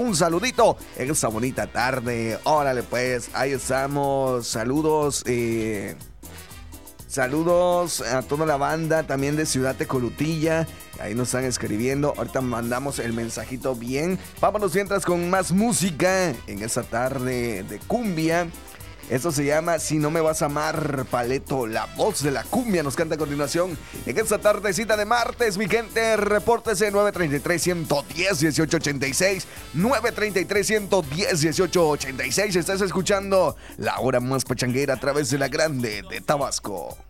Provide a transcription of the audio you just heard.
un saludito en esta bonita tarde. Órale pues, ahí estamos. Saludos a toda la banda también de Ciudad Tecolutilla. Ahí nos están escribiendo. Ahorita mandamos el mensajito bien. Vámonos mientras con más música en esta tarde de cumbia. Esto se llama Si no me vas a amar, Paleto, la voz de la cumbia, nos canta a continuación en esta tardecita de martes, mi gente. Repórtese 933-110-1886, 933-110-1886. Estás escuchando la hora más pachanguera a través de la Grande de Tabasco.